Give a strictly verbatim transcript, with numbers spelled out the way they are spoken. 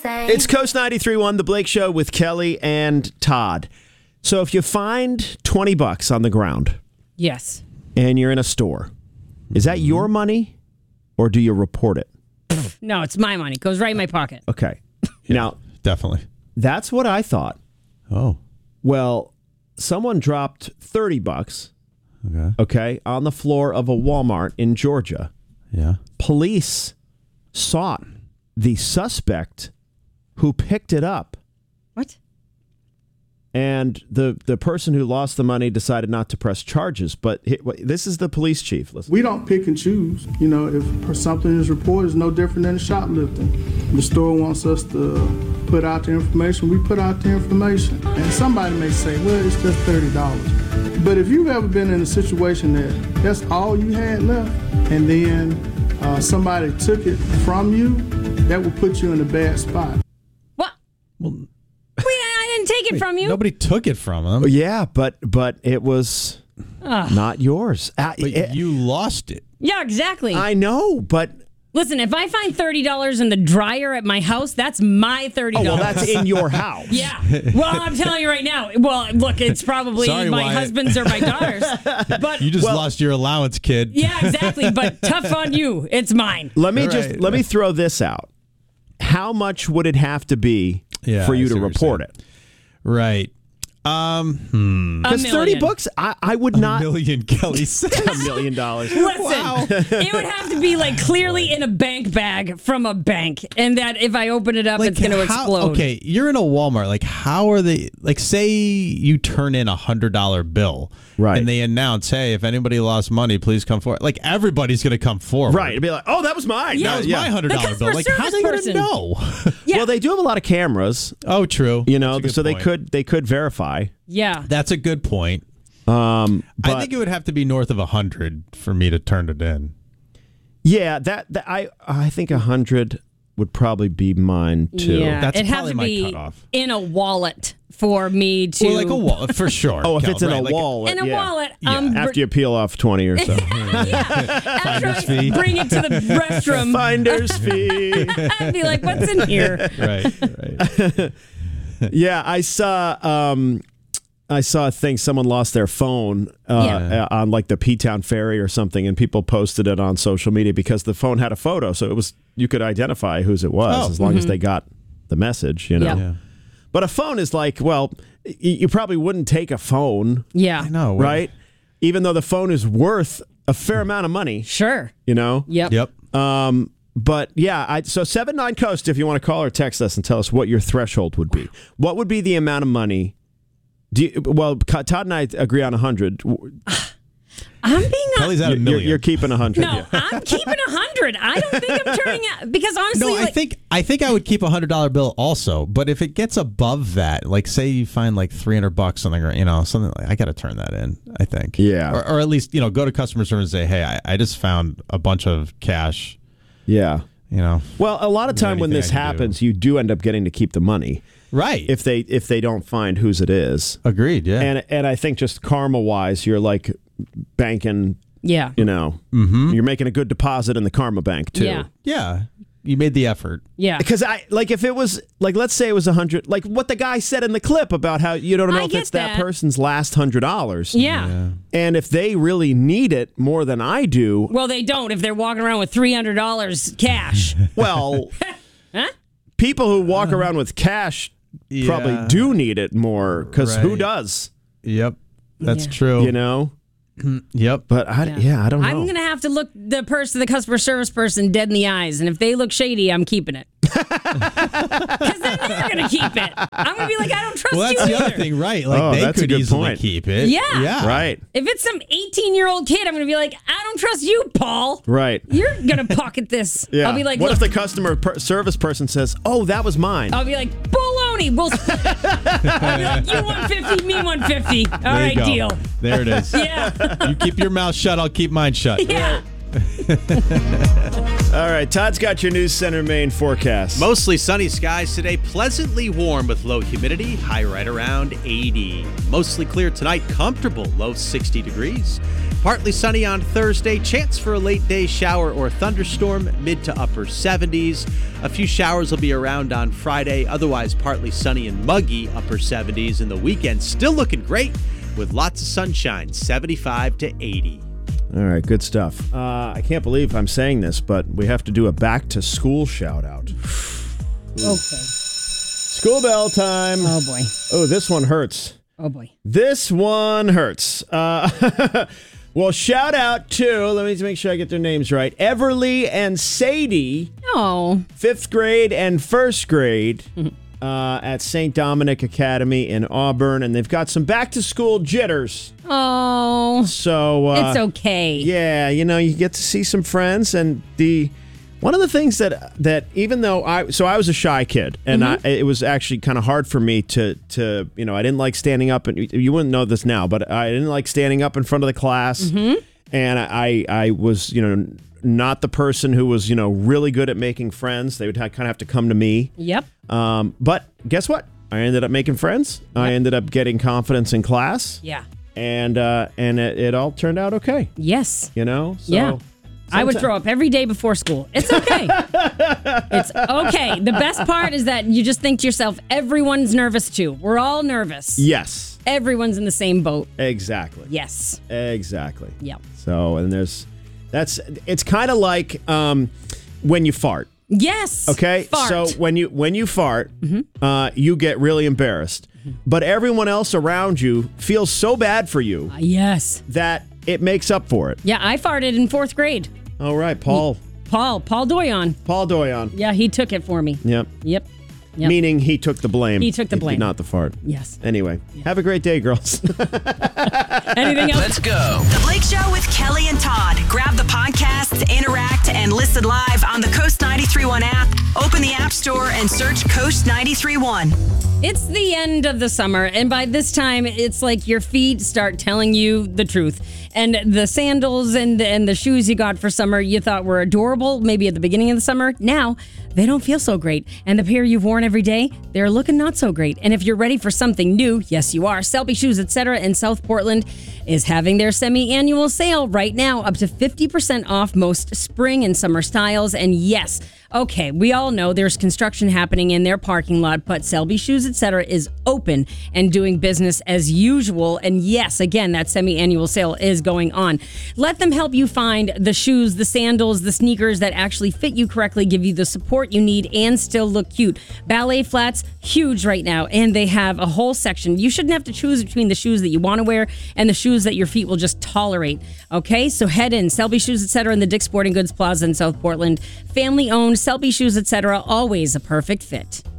say. It's Coast ninety-three point one, The Blake Show with Kelly and Todd. So if you find twenty bucks on the ground. Yes. And you're in a store, is that your money or do you report it? No, it's my money. It goes right in my pocket. Okay. Yeah, now, definitely. That's what I thought. Oh. Well, someone dropped thirty bucks. Okay. Okay, on the floor of a Walmart in Georgia. Yeah. Police sought the suspect who picked it up. What? And the, the person who lost the money decided not to press charges. But he, this is the police chief. Listen. We don't pick and choose. You know, if something is reported, it's no different than shoplifting. The store wants us to put out the information. We put out the information. And somebody may say, well, it's just thirty dollars. But if you've ever been in a situation that that's all you had left, and then uh, somebody took it from you, that will put you in a bad spot. What? Well, Wait, I didn't take it wait, from you. Nobody took it from him. Yeah, but but it was Ugh. not yours. Uh, but it, you lost it. Yeah, exactly. I know, but... Listen, if I find thirty dollars in the dryer at my house, that's my thirty dollars. Oh, well, that's in your house. Yeah. Well, I'm telling you right now. Well, look, it's probably Sorry, my Wyatt. husband's or my daughter's. But You just well, lost your allowance, kid. yeah, exactly. But tough on you. It's mine. Let me All just right. let me throw this out. How much would it have to be Yeah, for you I to see what you're report saying. it? Right. Um, hmm. A Because thirty million. bucks, I, I would not. Million, Kelly says. A million dollars. Listen, it would have to be like clearly in a bank bag from a bank, and that if I open it up, Like, it's going to how- explode. Okay, you're in a Walmart. Like, how are they? Like, say you turn in a hundred dollar bill, Right. And they announce, "Hey, if anybody lost money, please come forward." Like, everybody's going to come forward. Right. It'd be like, oh, that was mine. Yeah. That was yeah. my hundred The dollar customer bill. Like, how are they going service to know? Yeah. Well, they do have a lot of cameras, Oh, true. you know, That's a good so they point. could they could verify. Yeah. That's a good point. Um, but I think it would have to be north of a hundred for me to turn it in. yeah, that, that I I think a hundred would probably be mine too. Yeah. That's It'd have probably to my be cutoff. in a wallet for me to. Well, like a wallet for sure. Oh, if Kel, it's in right, a like wallet. in a yeah. wallet. Yeah. Um, After you peel off twenty or so. yeah. After I fee. bring it to the restroom, Finder's fee. I'd be like, "What's in here?" right, right. Yeah, I saw um, I saw a thing. Someone lost their phone uh, Yeah. on like the P-Town ferry or something, and people posted it on social media because the phone had a photo, so it was you could identify whose it was Oh. as long as they got the message, you know. Yep. Yeah. But a phone is like, well, y- you probably wouldn't take a phone, Yeah. I know. right? Even though the phone is worth a fair amount of money, Sure. you know. Yep. Yep. Um, but yeah, I, so seven nine Coast, if you want to call or text us and tell us what your threshold would be. What would be the amount of money? Do you, well, Todd and I agree on a hundred. I'm being a, Kelly's at a You're, million. you're keeping a hundred. no. I'm keeping a hundred. I don't think I'm turning out because honestly, No, I like, think I think I would keep a hundred dollar bill also. But if it gets above that, like say you find like three hundred bucks on the ground, you know, something like I got to turn that in. I think, Yeah. or, or at least you know go to customer service and say, hey, I, I just found a bunch of cash. Yeah. You know, Well, a lot of Is there time when anything this I can do? happens, you do end up getting to keep the money right? if they if they don't find whose it is. Agreed. Yeah. And and I think just karma wise, you're like banking. yeah. You know, mm-hmm. you're making a good deposit in the karma bank too. Yeah. Yeah. You made the effort. Yeah. Because I like if it was like let's say it was a hundred, like what the guy said in the clip about how you don't know I if get it's that, that. person's last hundred dollars. Yeah. And if they really need it more than I do, Well, they don't if they're walking around with three hundred dollars cash. well, Huh? people who walk around with cash probably Yeah. do need it more. Because who Right. does? Yep. That's Yeah. true. You know. Yep. But I, yeah. I don't know. I'm gonna have to look the person, the customer service person, dead in the eyes, and if they look shady, I'm keeping it. Because then they're gonna keep it. I'm gonna be like, I don't trust Well, you that's the either. other thing, right? Like Oh, they that's a could good easily point. keep it. Yeah. Yeah. Right. If it's some eighteen year old kid, I'm gonna be like, I don't trust you, Paul. Right. You're gonna pocket this. Yeah. I'll be like, what look. if the customer per- service person says, "Oh, that was mine"? I'll be like, baloney. We'll. I'll be like, you one fifty, me one fifty. All There you right, go. deal. There it is. Yeah. You keep your mouth shut, I'll keep mine shut. Yeah. All right, Todd's got your News Center Maine forecast. Mostly sunny skies today, pleasantly warm with low humidity, high right around eighty. Mostly clear tonight, comfortable, low sixty degrees. Partly sunny on Thursday, chance for a late day shower or thunderstorm, mid to upper seventies. A few showers will be around on Friday, otherwise partly sunny and muggy, upper seventies. And the weekend still looking great with lots of sunshine, seventy-five to eighty. All right, good stuff. Uh, I can't believe I'm saying this, but we have to do a back to school shout out. Okay. School bell time. Oh, boy. Oh, this one hurts. Oh, boy. This one hurts. Uh, well, shout out to, let me make sure I get their names right, Everly and Sadie, Oh. fifth grade and first grade uh, at Saint Dominic Academy in Auburn, and they've got some back-to-school jitters. Oh. So uh, It's okay. Yeah, you know, you get to see some friends, and the one of the things that that even though I so I was a shy kid, and Mm-hmm. I, it was actually kind of hard for me to to you know I didn't like standing up, and you wouldn't know this now, but I didn't like standing up in front of the class, Mm-hmm. and I I was you know not the person who was you know really good at making friends. They would kind of have to come to me. Yep. Um, but guess what? I ended up making friends. I ended up getting confidence in class. Yeah. And uh, and it, it all turned out okay, Yes. you know? So, Yeah. I would someti- throw up every day before school. It's okay. It's okay. The best part is that you just think to yourself, everyone's nervous too. We're all nervous. Yes, Everyone's in the same boat. exactly. Yes. Exactly. Yep. So, and there's, that's, it's kind of like um, when you fart, Yes. okay? Fart. So when you, when you fart, uh, you get really embarrassed, but everyone else around you feels so bad for you Yes. that it makes up for it. Yeah, I farted in fourth grade. All right, Paul, Paul, Paul Doyon. Paul Doyon. Yeah, he took it for me. Yep. Yep. Yep. Meaning he took the blame. He took the blame. Not the fart. Yes. Anyway, have a great day, girls. Anything else? Let's go. The Blake Show with Kelly and Todd. Grab the podcast, interact, and listen live on the Coast ninety-three point one app. Open the App Store and search Coast ninety-three point one. It's the end of the summer, and by this time, it's like your feet start telling you the truth. And the sandals and the, and the shoes you got for summer you thought were adorable, maybe at the beginning of the summer, now they don't feel so great. And the pair you've worn every day, they're looking not so great. And if you're ready for something new, yes, you are. Selby Shoes, et cetera in South Portland is having their semi-annual sale right now, up to fifty percent off most spring and summer styles. And yes, okay, we all know there's construction happening in their parking lot, but Selby Shoes, et cetera is open and doing business as usual. And yes, again, that semi-annual sale is going on. Let them help you find the shoes, the sandals, the sneakers that actually fit you correctly, give you the support you need, and still look cute. Ballet flats, huge right now, and they have a whole section. You shouldn't have to choose between the shoes that you want to wear and the shoes that your feet will just tolerate. Okay, so head in. Selby Shoes, et cetera in the Dick's Sporting Goods Plaza in South Portland. Family owned, Selby Shoes, et cetera, always a perfect fit.